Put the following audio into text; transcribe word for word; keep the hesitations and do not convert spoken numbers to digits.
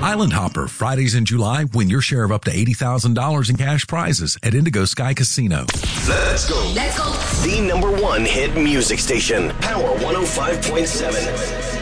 Island Hopper, Fridays in July. Win your share of up to eighty thousand dollars in cash prizes at Indigo Sky Casino. Let's go. Let's go. The number one hit music station, Power one oh five point seven.